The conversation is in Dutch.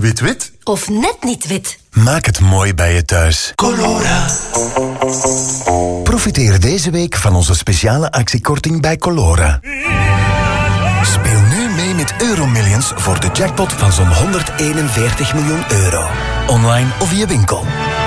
Wit-wit. Of net niet wit. Maak het mooi bij je thuis. Colora. Profiteer deze week van onze speciale actiekorting bij Colora. Speel nu mee met Euromillions voor de jackpot van zo'n 141 miljoen euro. Online of via winkel.